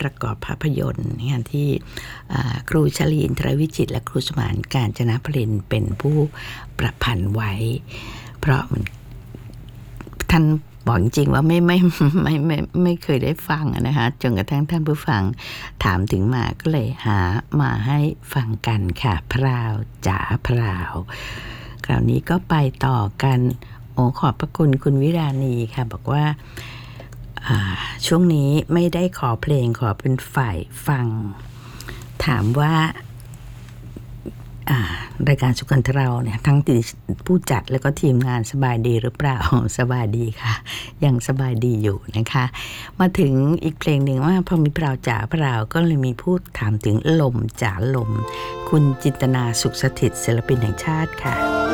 ประกอบภาพยนตร์งานที่ครูชลีนทรวิจิตรและครูสมานกาญจนพลินเป็นผู้ประพันธ์ไว้เพราะท่านบอกจริงว่าไม่เคยได้ฟังนะคะจนกระทั่งท่านผู้ฟังถามถึงมาก็เลยหามาให้ฟังกันค่ะพราวจ๋าพราวคราวนี้ก็ไปต่อกันขอบพระคุณคุณวิราณีค่ะบอกว่าช่วงนี้ไม่ได้ขอเพลงขอเป็นฝ่ายฟังถามว่ารายการสุกันทเราเนี่ยทั้งผู้จัดแล้วก็ทีมงานสบายดีหรือเปล่าสบายดีค่ะยังสบายดีอยู่นะคะมาถึงอีกเพลงหนึ่งว่าพอมีพราวจ๋าพราวก็เลยมีพูดถามถึงลมจ๋าลมคุณจินตนาสุขสถิตศิลปินแห่งชาติค่ะ